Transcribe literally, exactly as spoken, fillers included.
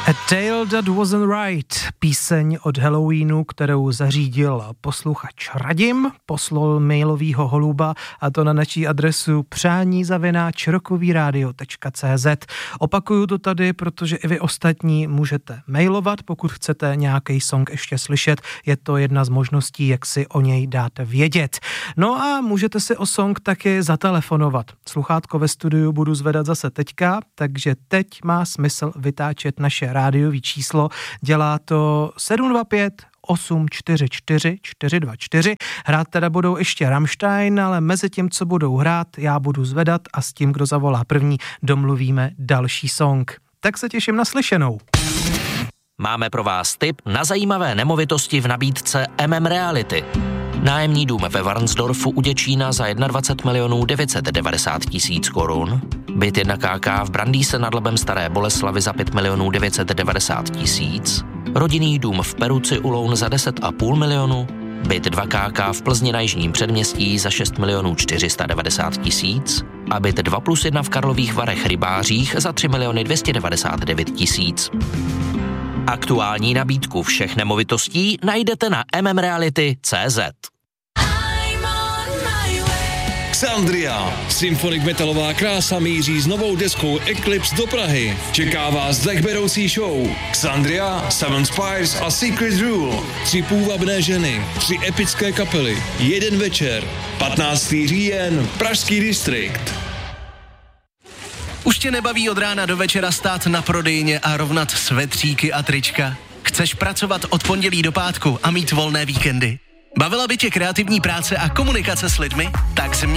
A Tale That Wasn't Right, píseň od Halloweenu, kterou zařídil posluchač Radim, poslal mailovýho holuba, a to na naší adresu přání zavináč rockovyradio tečka cé zet. Opakuju to tady, protože i vy ostatní můžete mailovat, pokud chcete nějaký song ještě slyšet, je to jedna z možností, jak si o něj dáte vědět. No a můžete si o song taky zatelefonovat. Sluchátko ve studiu budu zvedat zase teďka, takže teď má smysl vytáčet naše rádiový číslo, dělá to sedm dva pět osm čtyři čtyři čtyři dva čtyři. Hrát teda budou ještě Rammstein, ale mezi tím, co budou hrát, já budu zvedat a s tím, kdo zavolá první, domluvíme další song. Tak se těším na slyšenou. Máme pro vás tip na zajímavé nemovitosti v nabídce M M Reality. Nájemní dům ve Varnsdorfu u Děčína za dvacet jedna milionů devět set devadesát tisíc korun, byt jedna ká ká v Brandýse nad Labem Staré Boleslavi za pět milionů devět set devadesát tisíc, rodinný dům v Peruci u Loun za deset a půl milionu, byt dva ká ká v Plzni na Jižním Předměstí za šest milionů čtyři sta devadesát tisíc a byt dva plus jedna v Karlových Varech Rybářích za tři miliony dvě stě devadesát devět tisíc. Aktuální nabídku všech nemovitostí najdete na m m reality tečka cé zet. Xandria, symfonik metalová krása míří s novou deskou Eclipse do Prahy. Čeká vás dechberoucí show. Xandria, Seven Spires a Secret Rule. Tři půvabné ženy, tři epické kapely, jeden večer. patnáctého října, Pražský distrikt. Už tě nebaví od rána do večera stát na prodejně a rovnat svetříky a trička? Chceš pracovat od pondělí do pátku a mít volné víkendy? Bavila by tě kreativní práce a komunikace s lidmi? Tak změň